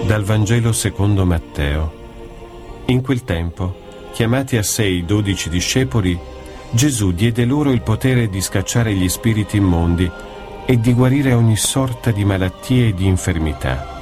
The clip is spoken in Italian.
Dal Vangelo secondo Matteo. In quel tempo, chiamati a sé i 12 discepoli, Gesù diede loro il potere di scacciare gli spiriti immondi e di guarire ogni sorta di malattie e di infermità.